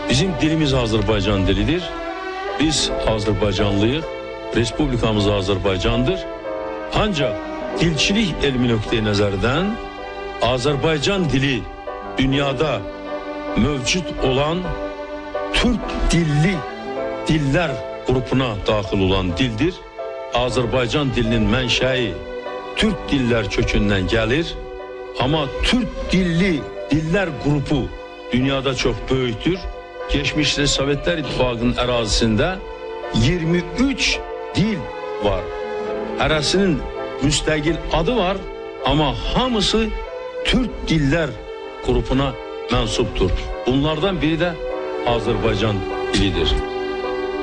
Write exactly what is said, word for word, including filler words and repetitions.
Bizim dilimiz Azerbaycan dilidir. Biz Azerbaycanlıyıq. Respublikamız Azerbaycandır. Ancak dilçilik elmi nöqteyi nəzərdən Azerbaycan dili dünyada mövcud olan Türk dilli diller grubuna daxil olan dildir. Azerbaycan dilinin mənşəyi Türk diller kökündən gəlir. Ama Türk dilli diller grubu dünyada çok böyükdür. Geçmişte Sovetler İttifaqının ərazisində iyirmi üç dil var. Hərəsinin müstəqil adı var, ama hamısı Türk diller grubuna mənsubdur. Bunlardan biri de Azerbaycan dilidir.